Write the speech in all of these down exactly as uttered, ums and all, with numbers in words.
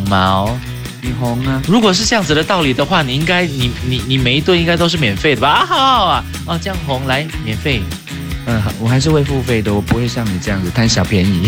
吗？ 你红啊！ 如果是这样子的道理的话，你应该你你你每一顿应该都是免费的吧？啊，好好啊！哦，这样红来免费。 嗯，我还是会付费的，我不会像你这样子贪小便宜。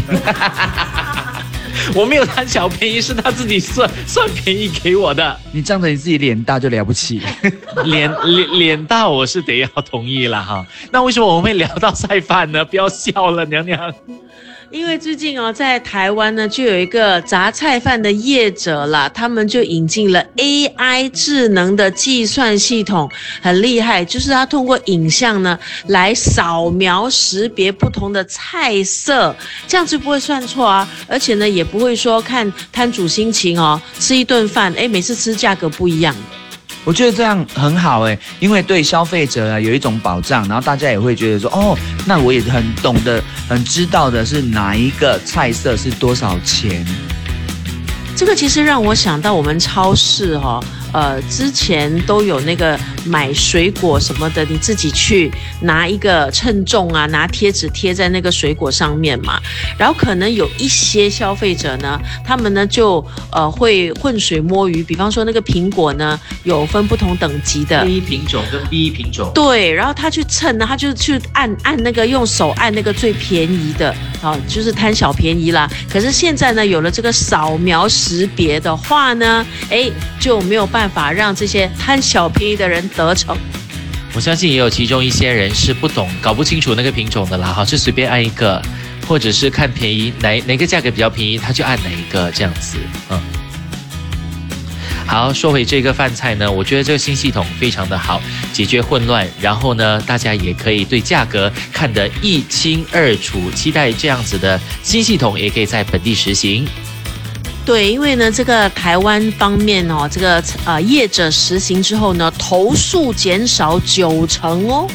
我没有贪小便宜，是他自己算算便宜给我的。 你仗着你自己脸大就了不起， 脸脸脸大我是得要同意了哈。那为什么我们会聊到菜饭呢？不要笑了，娘娘。 因为最近哦，在台湾呢，就有一个杂菜饭的业者啦，他们就引进了 A I 智能的计算系统，很厉害，就是它通过影像呢来扫描识别不同的菜色，这样就不会算错啊，而且呢也不会说看摊主心情哦，吃一顿饭，哎，每次吃价格不一样。 我觉得这样很好诶，因为对消费者啊有一种保障，然后大家也会觉得说，哦，那我也很懂得、很知道的是哪一个菜色是多少钱。 这个其实让我想到我们超市哈、哦，呃，之前都有那个买水果什么的，你自己去拿一个称重啊，拿贴纸贴在那个水果上面嘛。然后可能有一些消费者呢，他们呢就呃会浑水摸鱼，比方说那个苹果呢有分不同等级的 A 品种跟 B 品种， 对，然后他去称呢，他就去按按那个用手按那个最便宜的，啊，就是贪小便宜啦。可是现在呢，有了这个扫描识别的话呢，哎，就没有办法让这些贪小便宜的人得逞。 我相信也有其中一些人是不懂、搞不清楚那个品种的啦，哈，就随便按一个，或者是看便宜哪哪个价格比较便宜，他就按哪一个这样子，嗯。好，说回这个饭菜呢，我觉得这个新系统非常的好，解决混乱，然后呢，大家也可以对价格看得一清二楚，期待这样子的新系统也可以在本地实行。 对，因为呢，这个台湾方面哦，这个呃业者实行之后呢，投诉减少九成哦。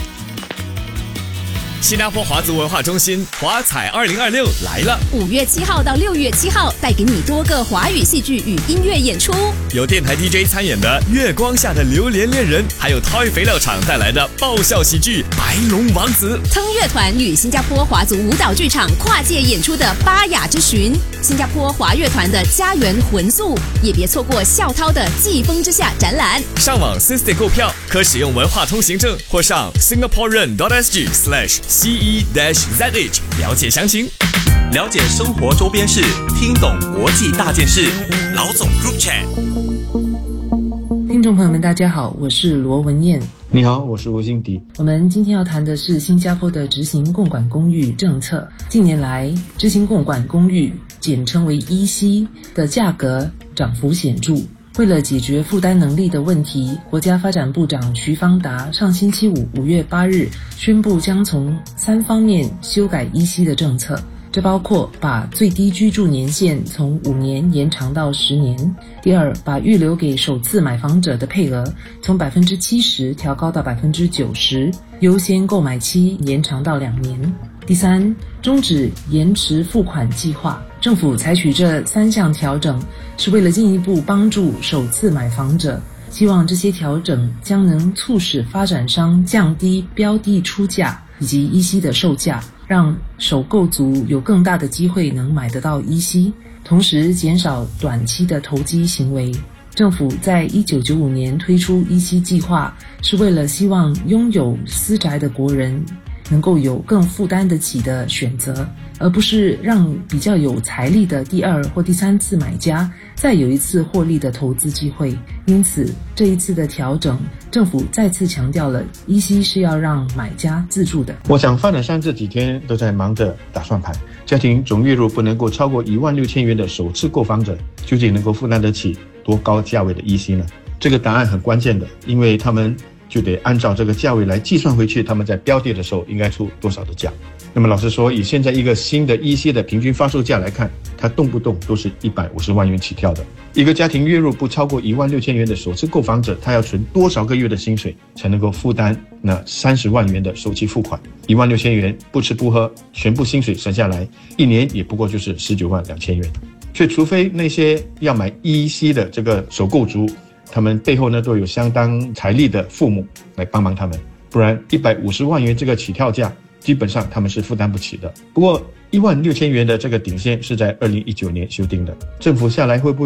新加坡华族文化中心华彩二零二六来了， 五月七号到六月七号，带给你多个华语戏剧与音乐演出， 有电台 D J 参演的《月光下的榴莲恋人》，还有 Toy 肥料厂带来的爆笑喜剧《白龙王子》。 腾乐团与新加坡华族舞蹈剧场跨界演出的《巴雅之寻》，新加坡华乐团的《家园魂宿》，也别错过校涛的《季风之下》展览。 上网 System 购票，可使用文化通行证或上 singaporean dot s g slash C E Z H 了解详情。 了解生活周边事，听懂国际大件事。老总 Group Chat。 听众朋友们，大家好，我是罗文燕。 你好，我是吴欣迪。 我们今天要谈的是新加坡的执行共管公寓政策。近年来，执行共管公寓，简称为 E C 的价格涨幅显著。为了解决负担能力的问题，国家发展部长徐方达上星期五五月八日宣布，将从三方面修改 E C 的政策。这包括把最低居住年限从五年延长到十年；第二，把预留给首次买房者的配额从百分之七十调高到百分之九十，优先购买期延长到两年；第三，终止延迟付款计划。政府采取这三项调整，是为了进一步帮助首次买房者，希望这些调整将能促使发展商降低标的出价以及 E C 的售价，让首购族有更大的机会能买得到 E C， 同时减少短期的投机行为。政府在一九九五年推出 E C 计划，是为了希望拥有私宅的国人能够有更负担得起的选择，而不是让比较有财力的第二或第三次买家再有一次获利的投资机会。因此，这一次的调整，政府再次强调了 E C 是要让买家自住的。 我想发展商这几天都在忙着打算盘，家庭总月入不能够超过一万六千元的首次购房者，究竟能够负担得起多高价位的 E C 呢？这个答案很关键的，因为他们就得按照这个价位来计算回去，他们在标的的时候应该出多少的价。那么老实说，以现在一个新的 E C 的平均发售价来看，它动不动都是一百五十万元起跳的。一个家庭月入不超过一万六千元的首次购房者，他要存多少个月的薪水才能够负担那三十万元的首期付款？一万六千元不吃不喝，全部薪水省下来，一年也不过就是十九万两千元。所以，除非那些要买 E C 的这个首购族，他们背后呢都有相当财力的父母来帮忙他们，不然一百五十万元这个起跳价，基本上他们是负担不起的。不过一万六千元的这个顶线是在二零一九年修订的，政府下来会不会